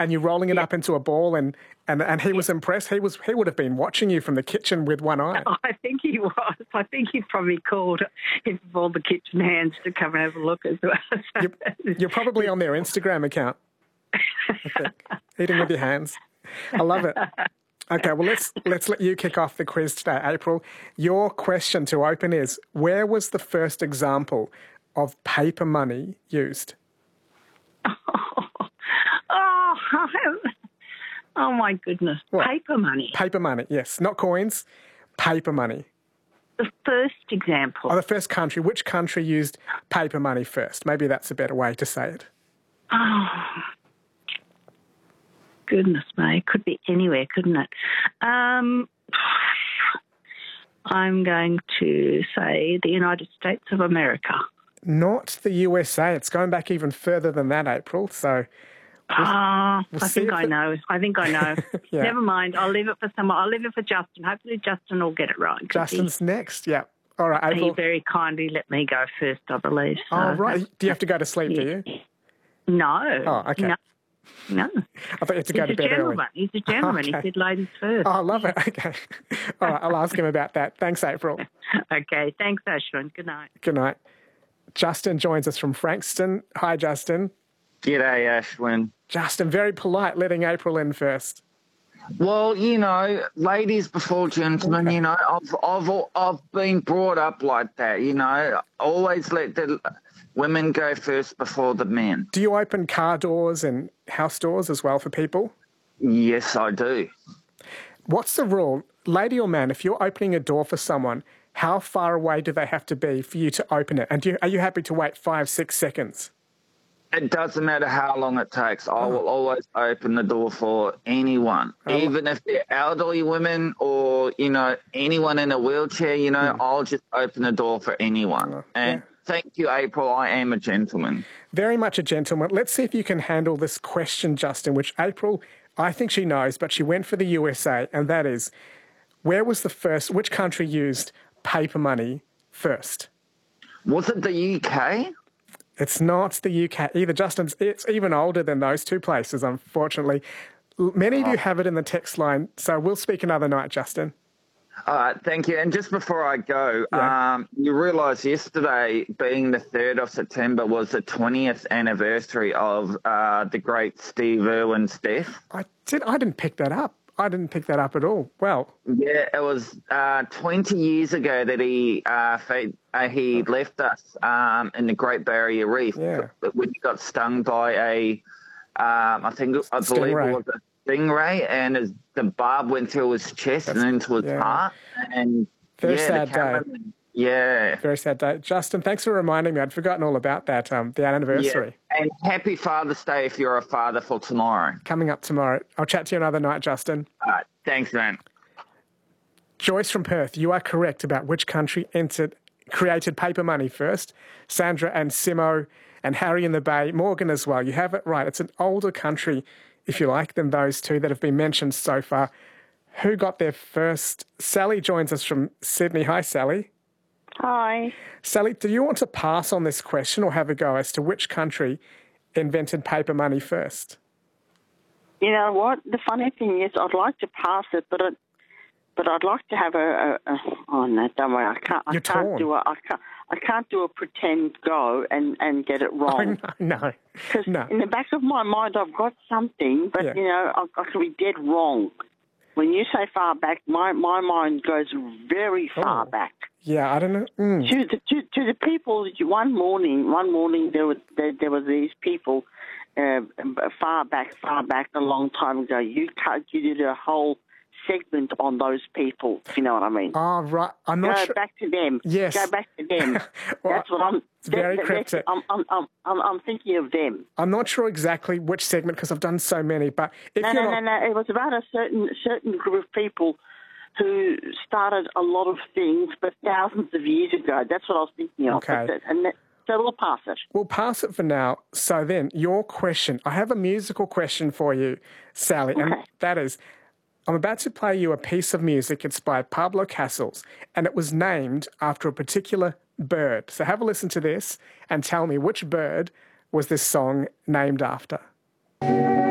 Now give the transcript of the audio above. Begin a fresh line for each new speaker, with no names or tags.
and you're rolling it up into a ball, and he was impressed. He would have been watching you from the kitchen with one eye.
Oh, I think he was. I think he probably called all the kitchen hands to come and have a look as well.
You're probably on their Instagram account, I think, eating with your hands. I love it. Okay, well, let's let you kick off the quiz today, April. Your question to open is, where was the first example of paper money used?
Oh my goodness.
What?
Paper money.
Paper money, yes. Not coins, paper money.
The first example.
Oh, the first country. Which country used paper money first? Maybe that's a better way to say it.
Oh, goodness me. It could be anywhere, couldn't it? I'm going to say the United States of America.
Not the USA. It's going back even further than that, April. So
I think I know.
Yeah.
Never mind. I'll leave it for someone. I'll leave it for Justin. Hopefully Justin will get it right.
Justin's next. Yeah. All right, April.
He very kindly let me go first, I believe. So.
Oh, right. Do you have to go to sleep, do you?
No.
Oh, okay.
No.
I thought you had to go to bed early.
He's a gentleman.
Okay.
He said ladies first.
Oh, I love it. Okay. All right, I'll ask him about that. Thanks, April.
Okay. Thanks, Ashwin. Good night.
Good night. Justin joins us from Frankston. Hi, Justin.
G'day, Ashwin.
Justin, very polite, letting April in first.
Well, ladies before gentlemen. I've been brought up like that. Always let the women go first before the men.
Do you open car doors and house doors as well for people?
Yes, I do.
What's the rule, lady or man? If you're opening a door for someone, how far away do they have to be for you to open it? And are you happy to wait 5-6 seconds?
It doesn't matter how long it takes. I will always open the door for anyone, even if they're elderly women or, anyone in a wheelchair, I'll just open the door for anyone. And thank you, April. I am a gentleman. Very much a gentleman. Let's see if you can handle this question, Justin, which April, I think she knows, but she went for the USA, and that is, which country used paper money first? Was it the UK? It's not the UK either, Justin. It's even older than those two places, unfortunately. Many of you have it in the text line, so we'll speak another night, Justin. All right, thank you. And just before I go, you realise yesterday, being the 3rd of September, was the 20th anniversary of the great Steve Irwin's death? I didn't pick that up. I didn't pick that up at all. Well, yeah, it was 20 years ago that he left us in the Great Barrier Reef when he got stung by I believe it was a stingray, and the barb went through his chest and into his heart. And very sad day. Yeah. Very sad day. Justin, thanks for reminding me. I'd forgotten all about that, the anniversary. Yeah. And happy Father's Day if you're a father for tomorrow. Coming up tomorrow. I'll chat to you another night, Justin. All right. Thanks, man. Joyce from Perth, you are correct about which country created paper money first. Sandra and Simo and Harry in the Bay, Morgan as well. You have it right. It's an older country, if you like, than those two that have been mentioned so far. Who got there first? Sally joins us from Sydney. Hi, Sally. Hi. Sally, do you want to pass on this question or have a go as to which country invented paper money first?
You know what? The funny thing is I'd like to pass it, but I'd like to have oh, no, don't worry. I can't do a pretend go and get it wrong.
Oh, no.
Because in the back of my mind I've got something, but, I could be dead wrong. When you say far back, my mind goes very far back.
Yeah, I don't know.
To the people, one morning there were these people far back a long time ago. You did a whole segment on those people, if you know what I mean.
Oh, right. I'm not sure.
Go back to them.
Yes.
Go back to them.
Well,
that's what I'm...
It's very cryptic.
I'm thinking of them.
I'm not sure exactly which segment because I've done so many, but...
No. It was about a certain group of people who started a lot of things, but thousands of years ago. That's what I was thinking of.
Okay.
So we'll pass it.
We'll pass it for now. So then, your question. I have a musical question for you, Sally, and that is... I'm about to play you a piece of music. It's by Pablo Casals, and it was named after a particular bird. So have a listen to this and tell me which bird was this song named after.